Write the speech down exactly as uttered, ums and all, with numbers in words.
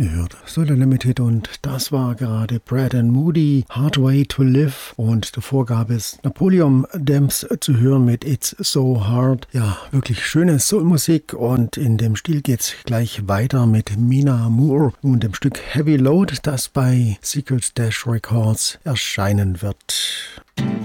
Ihr hört Solar Limited und das war gerade Brad and Moody, Hard Way to Live, und davor gab es Napoleon Dams zu hören mit It's So Hard. Ja, wirklich schöne Soulmusik, und in dem Stil geht's gleich weiter mit Mina Moore und dem Stück Heavy Load, das bei Secret Dash Records erscheinen wird.